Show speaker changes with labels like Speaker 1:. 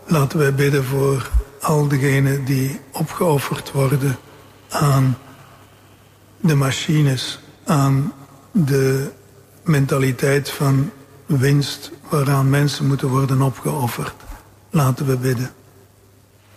Speaker 1: Laten wij bidden voor al diegenen die opgeofferd worden aan de machines, aan de mentaliteit van winst waaraan mensen moeten worden opgeofferd. Laten we bidden.